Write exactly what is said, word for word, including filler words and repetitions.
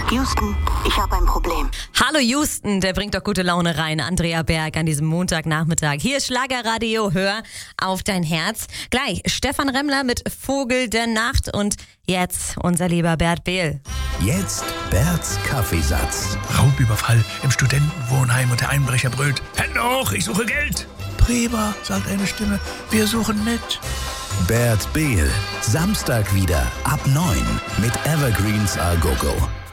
Houston, ich habe ein Problem. Hallo Houston, der bringt doch gute Laune rein. Andrea Berg an diesem Montagnachmittag. Hier ist Schlagerradio, hör auf dein Herz. Gleich Stefan Remmler mit Vogel der Nacht und jetzt unser lieber Bert Behl. Jetzt Berts Kaffeesatz. Raubüberfall im Studentenwohnheim und der Einbrecher brüllt: Hände hoch, ich suche Geld. Prima, sagt eine Stimme, wir suchen mit. Bert Behl, Samstag wieder ab neun mit Evergreens A Go Go.